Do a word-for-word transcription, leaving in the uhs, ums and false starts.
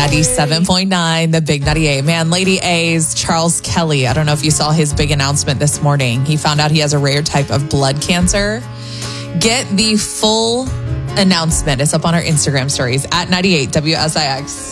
ninety-seven point nine, the Big ninety-eight. Man, Lady A's Charles Kelly. I don't know if you saw his big announcement this morning. He found out he has a rare type of blood cancer. Get the full announcement. It's up on our Instagram stories at ninety-eight W S I X.